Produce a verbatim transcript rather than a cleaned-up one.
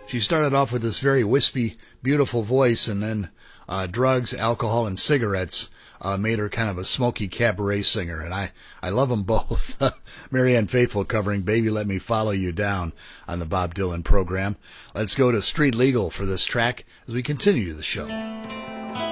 She started off with this very wispy, beautiful voice, and then uh, drugs, alcohol, and cigarettes uh, made her kind of a smoky cabaret singer, and I, I love them both. Marianne Faithfull covering Baby Let Me Follow You Down on the Bob Dylan program. Let's go to Street Legal for this track as we continue the show.